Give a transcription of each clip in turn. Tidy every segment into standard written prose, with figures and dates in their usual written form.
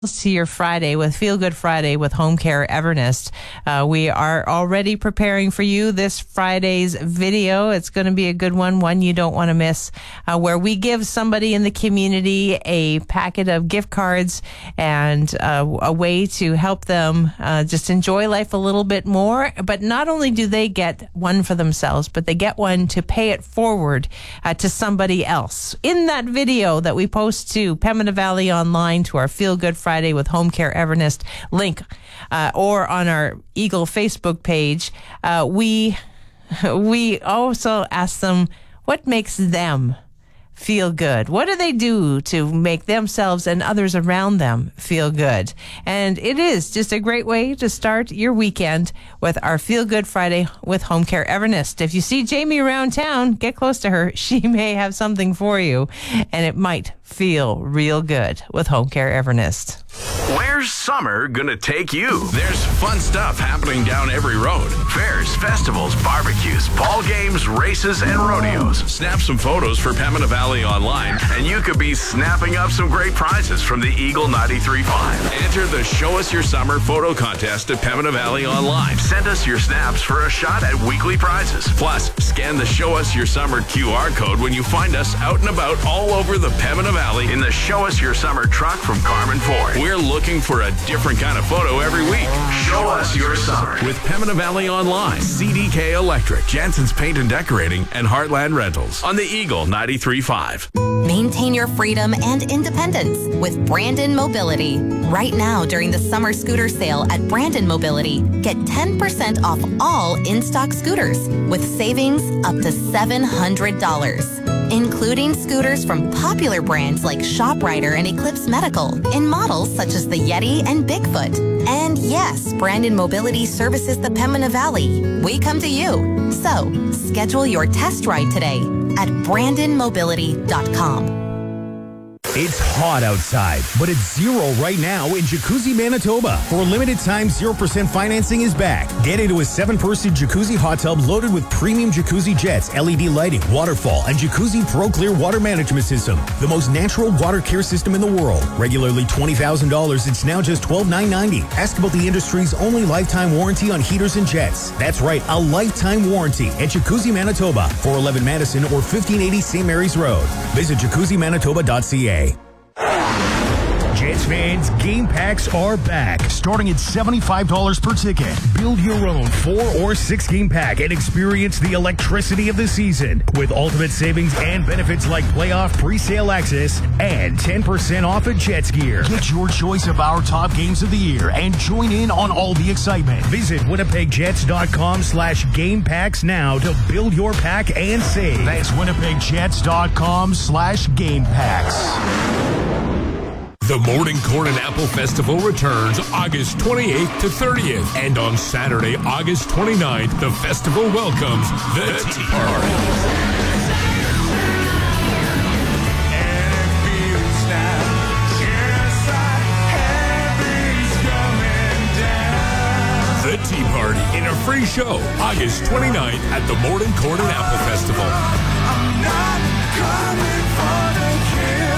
to your Friday with Feel Good Friday with Home Care Evernest. We are already preparing for you this Friday's video. It's going to be a good one you don't want to miss, where we give somebody in the community a packet of gift cards and a way to help them just enjoy life a little bit more. But not only do they get one for themselves, but they get one to pay it forward to somebody else. In that video that we post to Pembina Valley Online, to our Feel Good Friday with Home Care Evernest link, or on our Eagle Facebook page, we also ask them what makes them feel good. What do they do to make themselves and others around them feel good? And it is just a great way to start your weekend with our Feel Good Friday with Home Care Evernest. If you see Jamie around town, get close to her. She may have something for you, and it might feel real good with Home Care Evernest. Where's summer gonna take you? There's fun stuff happening down every road. Fairs, festivals, barbecues, ball games, races, and rodeos. Snap some photos for Pembina Valley Online, and you could be snapping up some great prizes from the Eagle 93.5. Enter the Show Us Your Summer photo contest at Pembina Valley Online. Send us your snaps for a shot at weekly prizes. Plus, scan the Show Us Your Summer QR code when you find us out and about all over the Pembina Valley in the Show Us Your Summer truck from Carmen Ford. We're looking for a different kind of photo every week. Show us your summer with Pembina Valley Online, CDK Electric, Jansen's Paint and Decorating, and Heartland Rentals on the Eagle 93.5. Maintain your freedom and independence with Brandon Mobility. Right now, during the summer scooter sale at Brandon Mobility, get 10% off all in-stock scooters with savings up to $700, including scooters from popular brands like ShopRider and Eclipse Medical, in models such as the Yeti and Bigfoot. And yes, Brandon Mobility services the Pembina Valley. We come to you. So, schedule your test ride today at brandonmobility.com. It's hot outside, but it's zero right now in Jacuzzi, Manitoba. For a limited time, 0% financing is back. Get into a 7-person jacuzzi hot tub loaded with premium jacuzzi jets, LED lighting, waterfall, and Jacuzzi Pro Clear water management system. The most natural water care system in the world. Regularly $20,000, it's now just $12,990. Ask about the industry's only lifetime warranty on heaters and jets. That's right, a lifetime warranty at Jacuzzi, Manitoba, 411 Madison or 1580 St. Mary's Road. Visit jacuzzimanitoba.ca. Jets fans, game packs are back, starting at $75 per ticket. Build your own 4 or 6 game pack and experience the electricity of the season with ultimate savings and benefits like playoff pre-sale access and 10% off at Jets gear. Get your choice of our top games of the year and join in on all the excitement. Visit winnipegjets.com/game packs now to build your pack and save. That's winnipegjets.com/game packs. The Morning Corn and Apple Festival returns August 28th to 30th. And on Saturday, August 29th, the festival welcomes the Tea Party. The Tea Party in a free show, August 29th at the Morning Corn and Apple Festival. I'm not coming for the kill.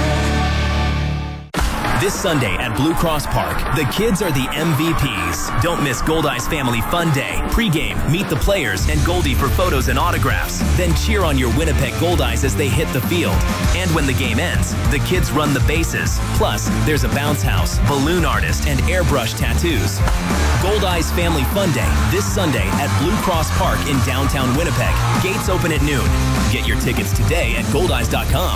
This Sunday at Blue Cross Park, the kids are the MVPs. Don't miss Goldeyes Family Fun Day. Pre-game, meet the players and Goldie for photos and autographs. Then cheer on your Winnipeg Goldeyes as they hit the field. And when the game ends, the kids run the bases. Plus, there's a bounce house, balloon artist, and airbrush tattoos. Goldeyes Family Fun Day this Sunday at Blue Cross Park in downtown Winnipeg. Gates open at noon. Get your tickets today at goldeyes.com.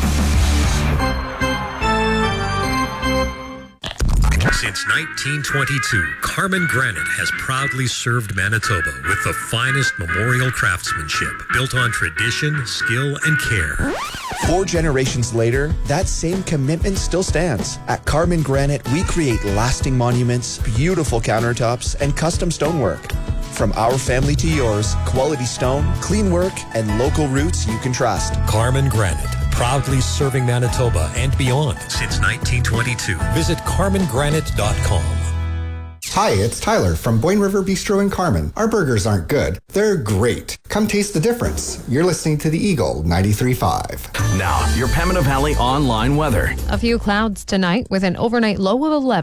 Since 1922, Carmen Granite has proudly served Manitoba with the finest memorial craftsmanship built on tradition, skill, and care. 4 generations later, that same commitment still stands. At Carmen Granite, we create lasting monuments, beautiful countertops, and custom stonework. From our family to yours, quality stone, clean work, and local roots you can trust. Carmen Granite, proudly serving Manitoba and beyond since 1922. Visit carmengranite.com. Hi, it's Tyler from Boyne River Bistro in Carmen. Our burgers aren't good. They're great. Come taste the difference. You're listening to the Eagle 93.5. Now, your Pembina Valley online weather. A few clouds tonight with an overnight low of 11.